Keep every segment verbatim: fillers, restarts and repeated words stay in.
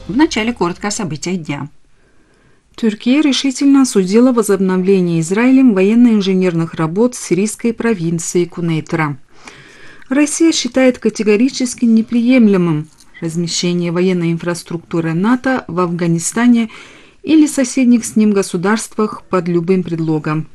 Вначале коротко о событиях дня. Турция решительно осудила возобновление Израилем военно-инженерных работ в сирийской провинции Кунейтра. Россия считает категорически неприемлемым размещение военной инфраструктуры НАТО в Афганистане или соседних с ним государствах под любым предлогом.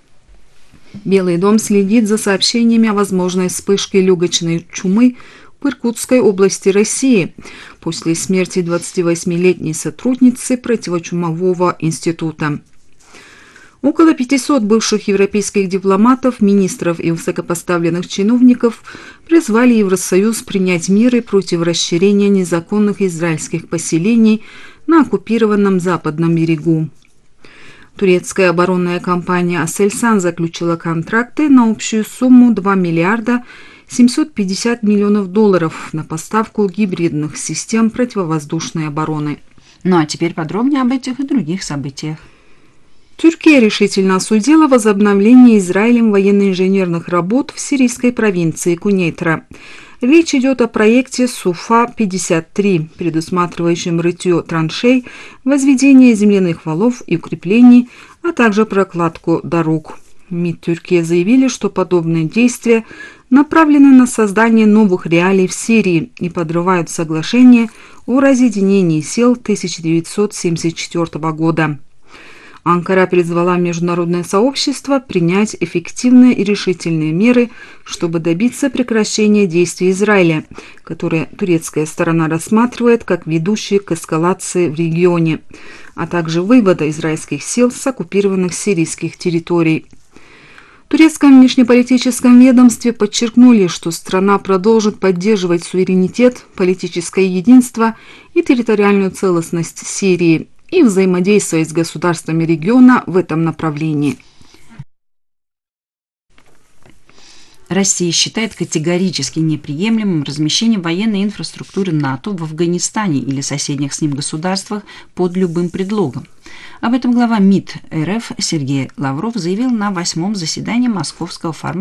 Белый дом следит за сообщениями о возможной вспышке легочной чумы в Иркутской области России после смерти двадцативосьмилетней сотрудницы противочумового института. Около пятисот бывших европейских дипломатов, министров и высокопоставленных чиновников призвали Евросоюз принять меры против расширения незаконных израильских поселений на оккупированном западном берегу. Турецкая оборонная компания «Аселсан» заключила контракты на общую сумму два миллиарда семьсот пятьдесят миллионов долларов на поставку гибридных систем противовоздушной обороны. Ну а теперь подробнее об этих и других событиях. Турция решительно осудила возобновление Израилем военно-инженерных работ в сирийской провинции Кунейтра. Речь идет о проекте Суфа пятьдесят три, предусматривающем рытье траншей, возведение земляных валов и укреплений, а также прокладку дорог. МИД Турции заявили, что подобные действия направлены на создание новых реалий в Сирии и подрывают соглашение о разъединении сил тысяча девятьсот семьдесят четвёртого года. Анкара призвала международное сообщество принять эффективные и решительные меры, чтобы добиться прекращения действий Израиля, которые турецкая сторона рассматривает как ведущие к эскалации в регионе, а также вывода израильских сил с оккупированных сирийских территорий. В турецком внешнеполитическом ведомстве подчеркнули, что страна продолжит поддерживать суверенитет, политическое единство и территориальную целостность Сирии и взаимодействовать с государствами региона в этом направлении. Россия считает категорически неприемлемым размещение военной инфраструктуры НАТО в Афганистане или соседних с ним государствах под любым предлогом. Об этом глава МИД РФ Сергей Лавров заявил на восьмом заседании Московского формата